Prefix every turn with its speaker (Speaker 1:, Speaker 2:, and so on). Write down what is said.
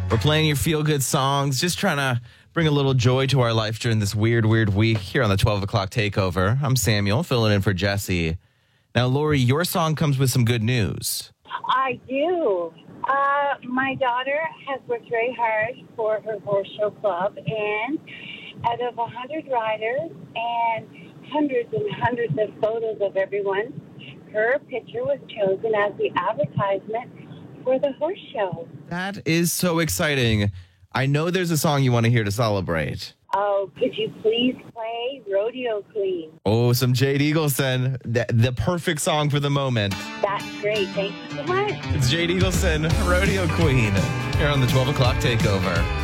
Speaker 1: We're playing your feel-good songs, just trying to bring a little joy to our life during this weird week here on the 12 o'clock takeover. I'm Samuel, filling in for Jesse. Now, Lori, your song comes with some good news.
Speaker 2: I do. My daughter has worked very hard for her horse show club, and out of 100 riders and hundreds of photos of everyone, her picture was chosen as the advertisement for the horse show.
Speaker 1: That is so exciting. I know there's a song you want to hear to celebrate.
Speaker 2: Oh, could you please play Rodeo Queen?
Speaker 1: Oh, some Jade Eagleson, the perfect song for the moment.
Speaker 2: That's great. Thank you so much.
Speaker 1: It's Jade Eagleson, Rodeo Queen, here on the 12 o'clock takeover.